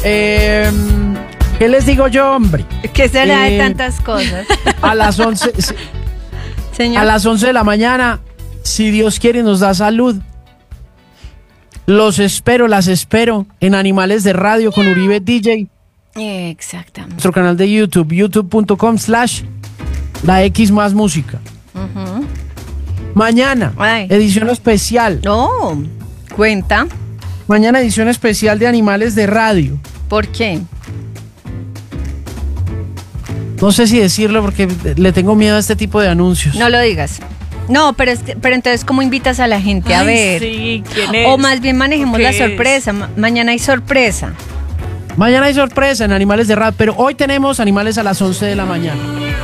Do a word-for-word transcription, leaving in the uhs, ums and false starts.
Eh, ¿Qué les digo yo, hombre? ¿Qué será Eh, de tantas cosas? A las once, Señor. a las once de la mañana, si Dios quiere y nos da salud, los espero, las espero en Animales de Radio con Uribe D J. Exactamente. Nuestro canal de YouTube, youtube.com slash la X más música. Ujú. Mañana, Ay. edición especial. No, cuenta. Mañana edición especial de Animales de Radio. ¿Por qué? No sé si decirlo porque le tengo miedo a este tipo de anuncios. No lo digas. No, pero, es que- pero entonces, ¿cómo invitas a la gente a Ay, ver? sí, ¿quién es? O más bien manejemos ¿Qué la es? sorpresa. Ma- mañana hay sorpresa. Mañana hay sorpresa en Animales de Radio, pero hoy tenemos Animales a las once de la mañana.